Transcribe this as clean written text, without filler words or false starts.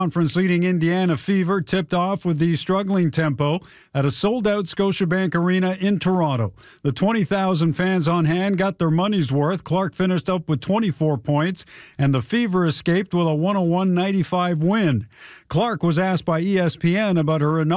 Conference leading Indiana Fever tipped off with the struggling tempo at a sold-out Scotiabank Arena in Toronto. The 20,000 fans on hand got their money's worth. Clark finished up with 24 points, and the Fever escaped with a 101-95 win. Clark was asked by ESPN about her